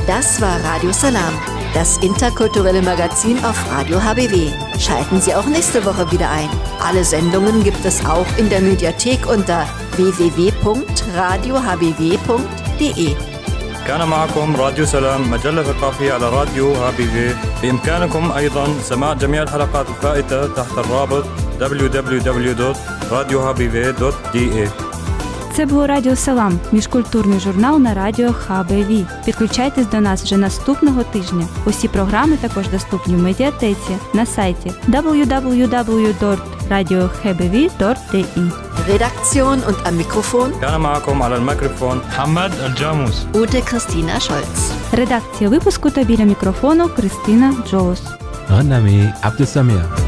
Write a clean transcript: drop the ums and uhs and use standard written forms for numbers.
Das war Radio Salam, das interkulturelle Magazin auf Radio HBW. Schalten Sie auch nächste Woche wieder ein. Alle Sendungen gibt es auch in der Mediathek unter www.radiohbw.de. كان معكم راديو سلام مجلة ثقافية على راديو HBW. بإمكانكم أيضا سماع جميع الحلقات الفائتة تحت الرابط www.radiohbw.de. Це був Радіо Салам, міжкультурний журнал на радіо ХБВ. Підключайтесь до нас вже наступного тижня. Усі програми також доступні в медіатеці на сайті www.radiohbw.de. Redaktion und am Mikrofon كان معكم على الميكروفون محمد الجاموس. Ute Christina Scholz. Редакція випуску та біля мікрофону Кристина Джоус. غنمي عبد السميع.